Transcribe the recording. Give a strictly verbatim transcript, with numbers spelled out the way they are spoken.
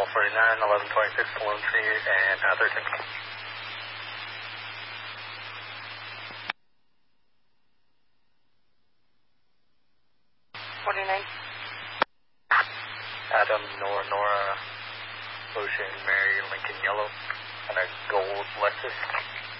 Mall forty-nine, eleven twenty-six, telemetry, and uh, thirteen. forty-nine. Adam, Nora, Nora, Ocean, Mary, Lincoln, Yellow, and a gold Lexus.